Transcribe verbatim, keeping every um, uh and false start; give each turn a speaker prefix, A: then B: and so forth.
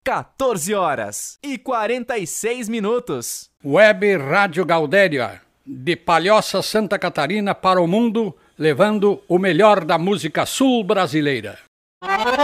A: quatorze horas e quarenta e seis minutos.
B: Web Rádio Gaudéria, de Palhoça, Santa Catarina para o mundo, levando o melhor da música sul brasileira.